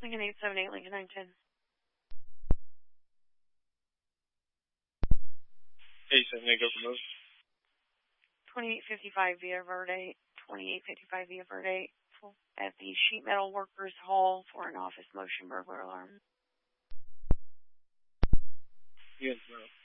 Lincoln 878, Lincoln 910. 878, go for most. 2855 Via Verde, 2855 Via Verde, at the Sheet Metal Workers Hall for an office motion burglar alarm. Yes, ma'am.